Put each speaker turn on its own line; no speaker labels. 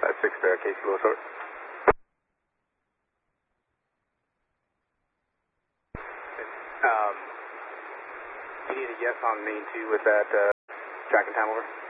6 there, Casey Lewis, over. You need a yes on main 2 with that track and time, over.